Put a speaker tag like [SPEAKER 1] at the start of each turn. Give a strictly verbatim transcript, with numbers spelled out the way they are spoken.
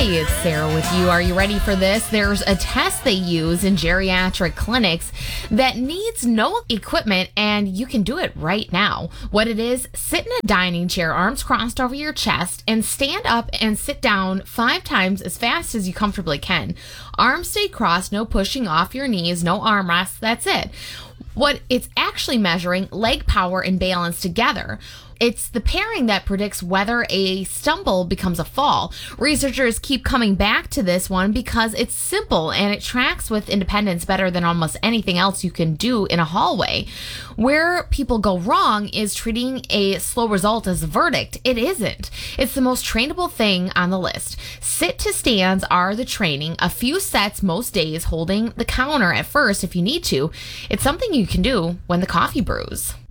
[SPEAKER 1] it's Sarah with you. Are you ready for this? There's a test they use in geriatric clinics that needs no equipment, and you can do it right now. What it is, sit in a dining chair, arms crossed over your chest, and stand up and sit down five times as fast as you comfortably can. Arms stay crossed, no pushing off your knees, no arm rests, that's it. What it's actually measuring, leg power and balance together. It's the pairing that predicts whether a stumble becomes a fall. Researchers keep coming back to this one because it's simple and it tracks with independence better than almost anything else you can do in a hallway. Where people go wrong is treating a slow result as a verdict. It isn't. It's the most trainable thing on the list. Sit to stands are the training, a few sets most days holding the counter at first if you need to. It's something you can do when the coffee brews.